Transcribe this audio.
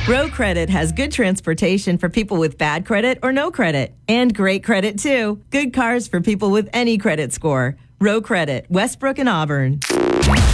Row Credit has good transportation for people with bad credit or no credit. And great credit, too. Good cars for people with any credit score. Row Credit, Westbrook and Auburn.